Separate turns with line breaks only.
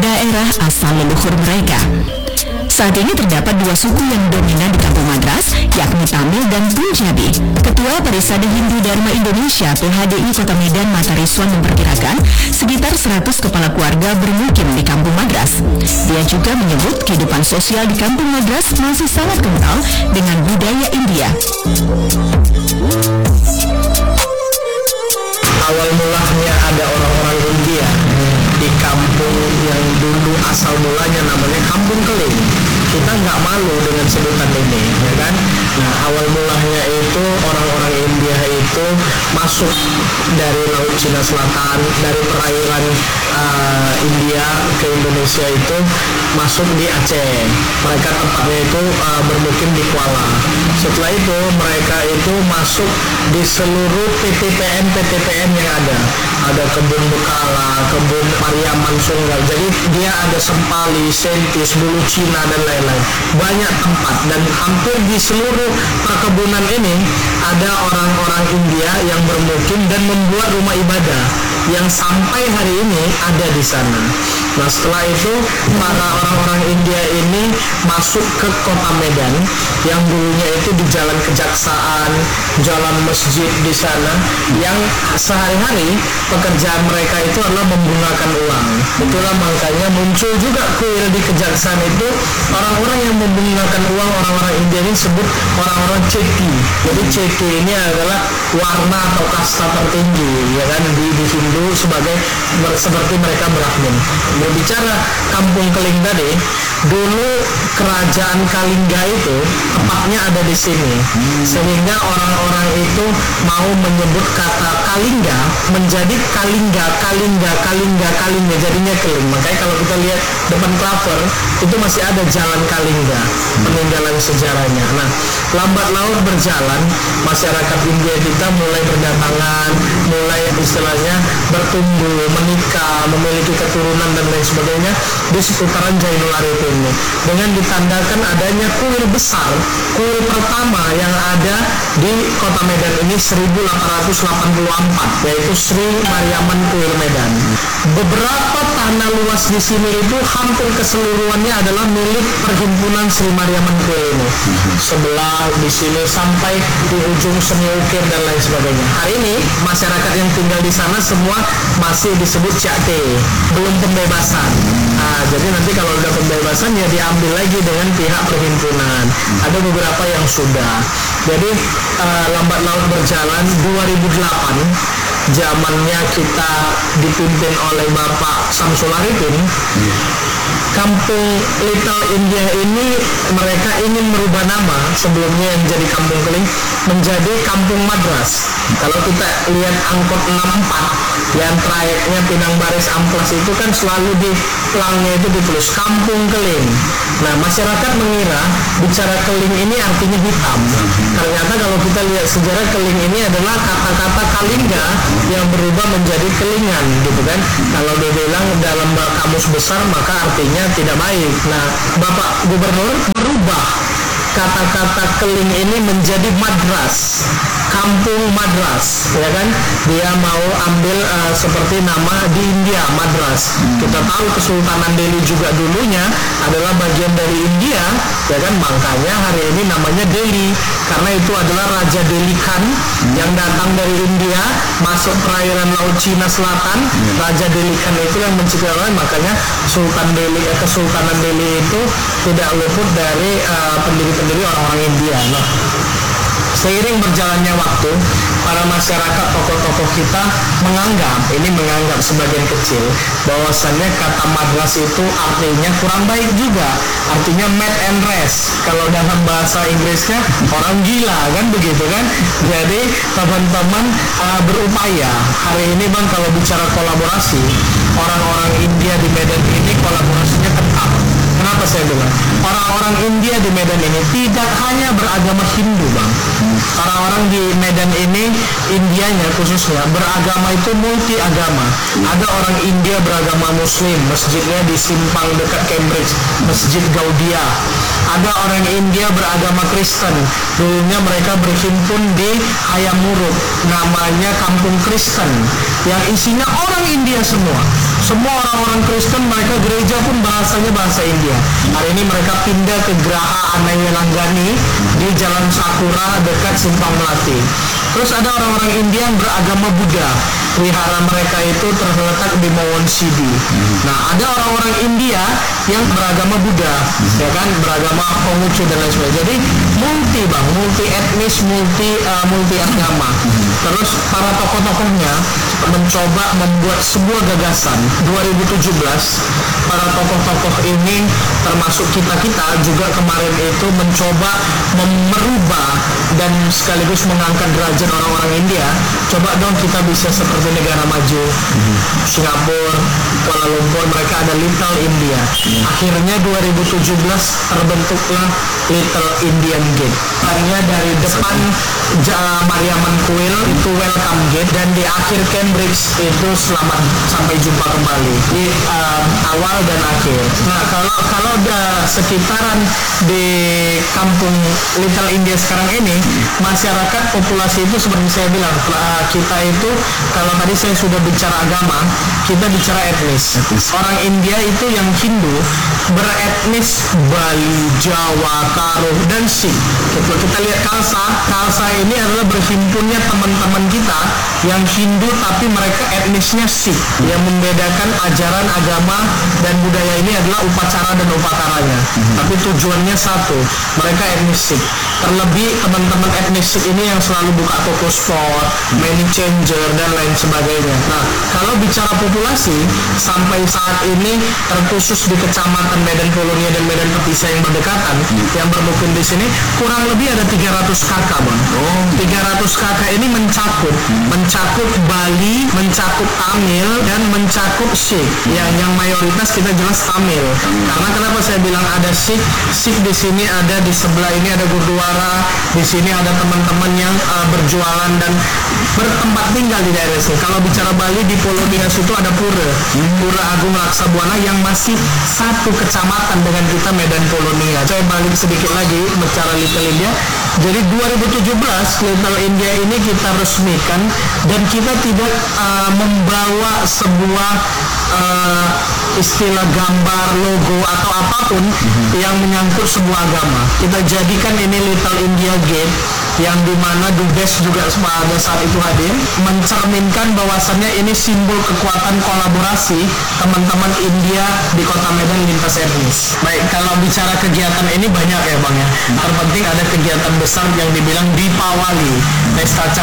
daerah asal leluhur mereka. Saat ini terdapat dua suku yang dominan di Kampung Madras, yakni Tamil dan Punjabi. Ketua Parisada Hindu Dharma Indonesia (PHDI) Kota Medan Mata Rizwan memperkirakan sekitar 100 kepala keluarga bermukim di Kampung Madras. Dia juga menyebut kehidupan sosial di Kampung Madras masih sangat kental dengan budaya India.
Awal mulanya ada orang-orang India di kampung yang dulu asal mulanya namanya Kampung Keling. Kita nggak malu dengan sebutan ini, ya kan? Nah, awal mulanya itu orang-orang India itu masuk dari Laut Cina Selatan, dari perairan India ke Indonesia itu masuk di Aceh. Mereka tempatnya itu bermukim di Kuala. Setelah itu mereka itu masuk di seluruh PTPN yang ada. Ada kebun Bekala, kebun Pariaman Sunggal. Jadi dia ada Sempali, Sentis, Bulu Cina dan lain-lain. Banyak tempat, dan hampir di seluruh perkebunan ini ada orang-orang India yang bermukim dan membuat rumah ibadah yang sampai hari ini ada di sana. Nah, setelah itu para orang-orang India ini masuk ke kota Medan yang dulunya itu di Jalan Kejaksaan, Jalan Masjid di sana, yang sehari-hari pekerjaan mereka itu adalah menggunakan uang. Itulah makanya muncul juga kuil di Kejaksaan itu orang-orang yang menggunakan uang. Orang-orang India ini disebut orang-orang Ceki. Jadi Ceki ini adalah warna atau kasta tertinggi, ya kan, di Hindu seperti mereka Brahmin. Berbicara Kampung Keling tadi, dulu kerajaan Kalingga itu tepatnya ada di sini, sehingga orang-orang itu mau menyebut kata Kalingga menjadi Kalingga, jadinya Keling. Makanya kalau kita lihat depan Klaver itu masih ada jalan Kalingga, peninggalan sejarahnya. Nah, lambat laun berjalan, masyarakat India kita mulai berdatangan, mulai istilahnya bertumbuh, menikah, memiliki keturunan dan lain sebagainya di seputaran Jainul Arifin ini, dengan ditandakan adanya kuil besar. Kuil pertama yang ada di kota Medan ini 1884, yaitu Sri Mariaman Kuil Medan. Beberapa tanah luas di sini itu hampir keseluruhannya adalah milik perhimpunan Sri Mariaman Kuil ini. Sebelah di sini sampai di ujung Seni Ukir dan lain sebagainya. Hari ini masyarakat yang tinggal di sana semua masih disebut Cakte, belum pembebasan. Nah, jadi nanti kalau udah pembebasan ya diambil lagi dengan pihak perhimpunan. Ada beberapa yang sudah. Jadi lambat laun berjalan. 2008 zamannya kita dipimpin oleh Bapak Samsul Arifin, Kampung Little India ini mereka ingin merubah nama sebelumnya yang jadi Kampung Keling menjadi Kampung Madras. Kalau kita lihat angkot 64 yang trayeknya Pinang Baris Amplas itu kan selalu di pelangnya itu ditulis Kampung Keling. Nah, masyarakat mengira bicara Keling ini artinya hitam. Ternyata kalau kita lihat sejarah, Keling ini adalah kata-kata Kalingga yang berubah menjadi Kelingan, gitu kan. Kalau dia bilang dalam kamus besar maka artinya tidak baik. Nah, Bapak Gubernur merubah kata-kata Keling ini menjadi Madras, Kampung Madras, ya kan? Dia mau ambil seperti nama di India, Madras. Kita tahu Kesultanan Delhi juga dulunya adalah bagian dari India, ya kan? Makanya hari ini namanya Delhi, karena itu adalah Raja Delhi Khan yang datang dari India masuk perairan Laut Cina Selatan. Raja Delhi Khan itu yang menciptakan, makanya Kesultanan Delhi itu tidak luput dari pendiri-pendiri orang-orang India. Nah, seiring berjalannya waktu, para masyarakat, tokoh-tokoh kita menganggap sebagian kecil bahwasannya kata Madras itu artinya kurang baik juga, artinya mad and rest. Kalau dalam bahasa Inggrisnya orang gila, kan begitu kan. Jadi teman-teman berupaya hari ini Bang, kalau bicara kolaborasi, orang-orang India di Medan ini kolaborasinya ketat. Kenapa saya bilang? Orang-orang India di Medan ini tidak hanya beragama Hindu, Bang. Orang-orang di Medan ini, Indianya khususnya, beragama itu multi agama. Ada orang India beragama Muslim, masjidnya di Simpang dekat Cambridge, Masjid Gaudiya. Ada orang India beragama Kristen, dulunya mereka berhimpun di Hayam Muruk, namanya Kampung Kristen, yang isinya orang India semua. Semua orang-orang Kristen, mereka gereja pun bahasanya bahasa India. Hari ini mereka pindah ke Geraha Anayalanggani di Jalan Sakura dekat Simpang Melati. Terus ada orang-orang India yang beragama Buddha. Wihara mereka itu terletak di Mawon Sidi. Nah, ada orang-orang India yang beragama Buddha, ya kan, beragama Konghucu dan lain sebagainya. Jadi multi etnis, multi agama. Terus para tokoh-tokohnya mencoba membuat sebuah gagasan. 2017 para tokoh-tokoh ini termasuk kita juga kemarin itu mencoba merubah dan sekaligus mengangkat derajat orang-orang India. Coba dong kita bisa seperti negara maju. Singapura, Kuala Lumpur, mereka ada Little India. Akhirnya 2017 terbentuklah Little Indian Gate. Tadinya dari depan Mariaman Kuil itu welcome gate, dan di akhir Cambridge itu selamat sampai jumpa kembali di awal dan akhir. Nah, kalau sekitaran di kampung Little India sekarang ini, masyarakat populasi itu seperti saya bilang, kita itu kalau tadi saya sudah bicara agama, kita bicara etnis. Orang India itu yang Hindu beretnis Bali, Jawa, Karo, dan Sikh. Kita lihat Khalsa ini adalah berhimpunnya teman-teman kita yang Hindu tapi mereka etnisnya Sikh. Yang membedakan ajaran agama dan budaya ini adalah upacara dan upakaranya. Tapi tujuannya satu, mereka etnis Sikh. Terlebih teman-teman etnis Sikh ini yang selalu buka toko sport, money changer dan lain sebagainya. Nah, kalau bicara populasi sampai saat ini terkhusus di kecamatan Medan Polonia dan Medan Petisa yang berdekatan, yang bermukim di sini kurang lebih ada 300 kakak, Bang. 300 kakak ini mencakup Bali, mencakup Tamil, dan mencakup Sikh. Yang mayoritas kita jelas Tamil. Karena kenapa saya bilang ada Sikh di sini ada, di sebelah ini ada Gurdwara, di sini ada teman-teman yang berjualan dan bertempat tinggal di daerah sini. Kalau bicara Bali, di Polonia itu ada Pura Agung Laksabuana yang masih satu kecamatan dengan kita, Medan Polonia. Saya balik sedikit lagi bicara Little India. Jadi 2017 Little India ini kita resmikan, dan kita tidak membawa sebuah istilah gambar, logo atau apapun yang menyangkut sebuah agama. Kita jadikan ini Little India Gate, yang dimana Dubes juga pada saat itu hadir, mencerminkan bahwasannya ini simbol kekuatan kolaborasi teman-teman India di Kota Medan lintas etnis. Baik, kalau bicara kegiatan ini banyak ya, Bang ya. Terpenting ada kegiatan besar yang dibilang Deepawali, Pesta